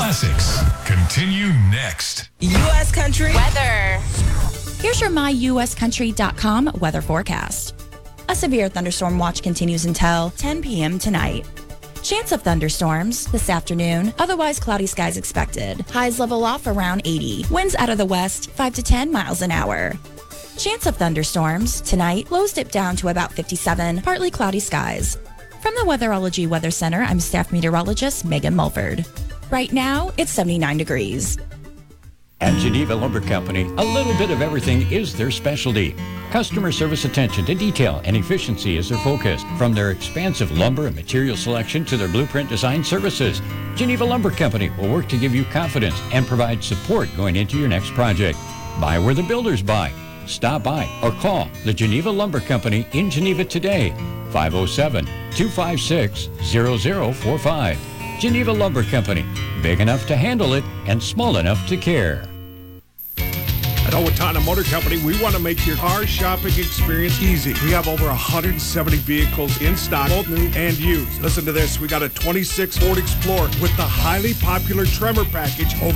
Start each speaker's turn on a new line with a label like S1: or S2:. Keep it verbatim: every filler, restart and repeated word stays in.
S1: Classics continue next.
S2: U S Country
S3: Weather.
S4: Here's your my U S country dot com weather forecast. A severe thunderstorm watch continues until ten p.m. tonight. Chance of thunderstorms this afternoon, otherwise cloudy skies expected. Highs level off around eighty. Winds out of the west, five to ten miles an hour. Chance of thunderstorms tonight, lows dip down to about fifty-seven, partly cloudy skies. From the Weatherology Weather Center, I'm staff meteorologist Megan Mulford. Right now, it's seventy-nine degrees.
S5: At Geneva Lumber Company, a little bit of everything is their specialty. Customer service attention to detail and efficiency is their focus. From their expansive lumber and material selection to their blueprint design services, Geneva Lumber Company will work to give you confidence and provide support going into your next project. Buy where the builders buy. Stop by or call the Geneva Lumber Company in Geneva today, five oh seven, two five six, zero zero four five. Geneva Lumber Company, big enough to handle it and small enough to care.
S6: At Owatonna Motor Company, we want to make your car shopping experience easy. We have over one hundred seventy vehicles in stock, both new and used. Listen to this. We got a twenty-six Ford Explorer with the highly popular Tremor package, over